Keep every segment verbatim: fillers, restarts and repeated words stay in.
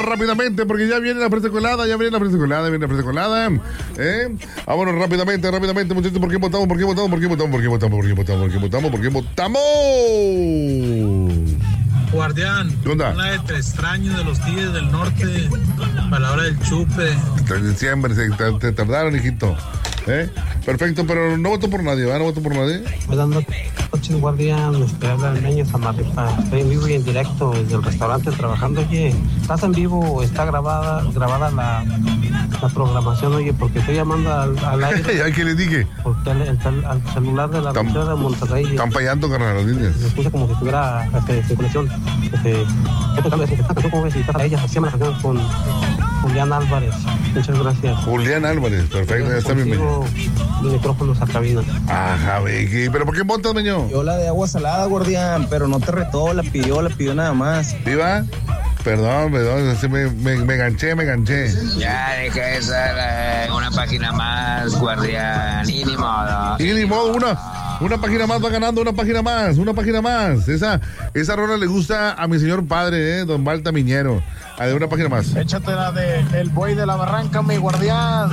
Vámonos rápidamente porque ya viene la fresa colada, ya viene la fresa colada, viene la fresa colada. ¿Eh? Vámonos rápidamente, rápidamente, muchachos. ¿Por qué votamos? ¿Por qué votamos? ¿Por qué votamos? ¿Por qué votamos? ¿Por qué votamos? ¿Por qué votamos? ¿Por qué votamos? Guardián, ¿qué onda? Una de te extraño de los Tigres del Norte para la hora del chupe. Siempre se te, te tardaron, hijito. ¿Eh? Perfecto, pero no voto por nadie, ¿verdad? No voto por nadie. Buenas noches, Guardián. Te habla el Meño Samarripa. Estoy en vivo y en directo desde el restaurante trabajando. Oye, ¿estás en vivo o está grabada grabada la, la programación? Oye, porque estoy llamando al, al aire. ¿A qué le dije? Porque el, el, el, al celular de la ciudad de Monterrey. Están fallando, carnal, los niños. Se escucha como si estuviera este, sin conexión. Este, esta canción, esta canción, como ves, y a ella, se llama la canción con Julián Álvarez. Muchas gracias. Julián Álvarez, perfecto, ya está bien, Meño. Los micrófonos a cabina. Ajá, Vicky, ¿pero por qué votas, Meño? Yo la de agua salada, Guardián, pero no te retó, la pidió, la pidió nada más. ¿Viva? Perdón, perdón, así me, me, me ganché, me ganché. Ya deja esa, eh, una página más, Guardián, y ni modo. Y ni modo, una, una página más va ganando, una página más, una página más. Esa, esa rola le gusta a mi señor padre, eh, don Balta Miñero. A ver, una página más. Échate la de El Buey de la Barranca, mi Guardián.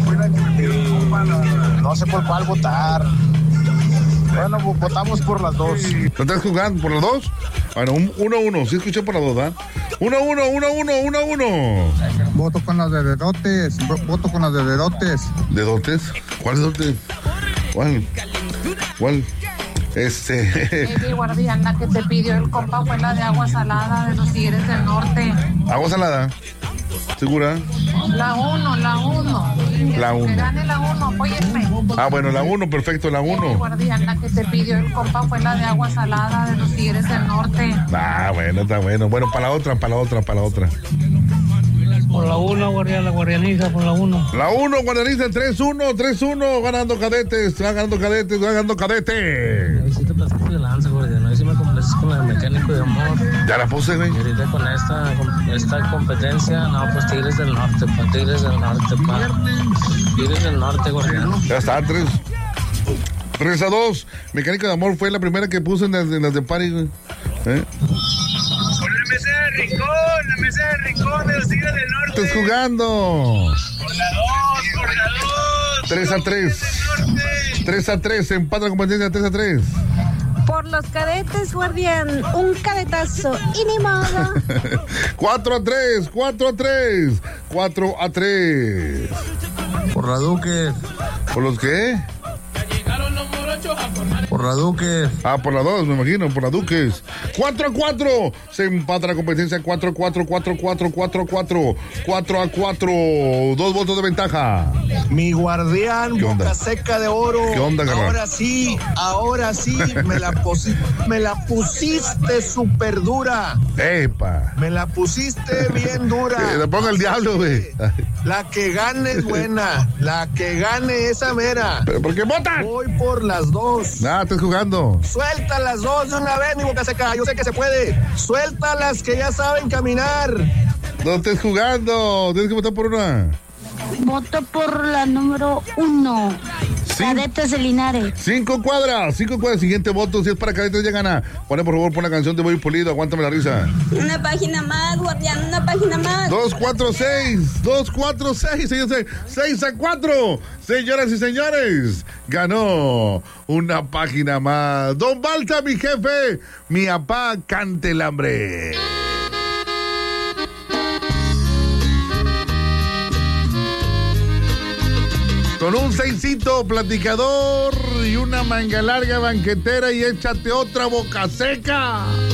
Y no sé por cuál votar. Bueno, votamos por las dos. ¿No estás jugando por las dos? Bueno, un, uno a uno, sí escuché por las dos, ¿verdad? Uno a uno, uno a uno, uno a uno. Voto con las de dedotes, voto con las de dedotes. ¿Dedotes? ¿Cuál dedotes? ¿Cuál? ¿Cuál? Este... Baby Guardián, la que te pidió el compa fue la de agua salada de los Tigres del Norte. ¿Agua salada? ¿Segura? La uno, la uno. La uno. Que gane la uno, apóyenme. Ah, bueno, la uno, perfecto, la uno. Baby Guardián, la que te pidió el compa fue la de agua salada de los Tigres del Norte. Ah, bueno, está bueno. Bueno, para la otra, para la otra, para la otra. Por la uno, Guardián, la guardianiza, por la uno. La uno, guardianiza, tres uno, tres uno, ganando cadetes, va ganando cadetes, va ganando cadete. Ahí sí te pasaste de lanza, Guardián, ahí sí me complaces con el mecánico de amor. Ya la puse, güey. Y ahorita con esta, con esta competencia, no, pues Tigres del Norte, pa, Tigres del Norte, pa. Tigres del Norte, Guardián. Ya está, tres. Tres a dos. Mecánico de amor fue la primera que puse en las, en las de París, güey. ¿Eh? La mesa de Rincón, la mesa de Rincón de los Tigres del Norte. Estás jugando. Por la dos, por la dos. Tres a tres. Tres a tres, empata la competencia, tres a tres. Por los cadetes, Guardián, un cadetazo y ni modo. Cuatro a tres, cuatro a tres, cuatro a tres. Por la Duque. ¿Por los qué? Por la Duques. Ah, por la dos, me imagino, por la Duques. cuatro a cuatro. Se empata la competencia. cuatro a cuatro, cuatro a cuatro, cuatro a cuatro. cuatro a cuatro. Dos votos de ventaja. Mi Guardián, boca seca de oro. ¿Qué onda, carnal? Ahora sí, ahora sí, me la, posi- me la pusiste súper dura. ¡Epa! Me la pusiste bien dura. Que le ponga el diablo, güey. La que gane es buena. La que gane esa mera. ¿Pero por qué votan? Voy por las dos. Ah, estás jugando. Suelta las dos de una vez, mi boca seca. Yo sé que se puede. Suelta las que ya saben caminar. No estés jugando. Tienes que votar por una. Voto por la número uno. Cadetes de Linares. Cinco cuadras, cinco cuadras. Siguiente voto, si es para cadetes ya gana. Pone por favor por la canción de Boy Pulido, aguántame la risa. Una página más, Guardián, una página más. Dos, cuatro, seis, dos, cuatro, seis, señores, seis a cuatro. Señoras y señores, ganó una página más. Don Balta, mi jefe, mi papá, cante el hambre. Con un seisito platicador y una manga larga banquetera y échate otra boca seca.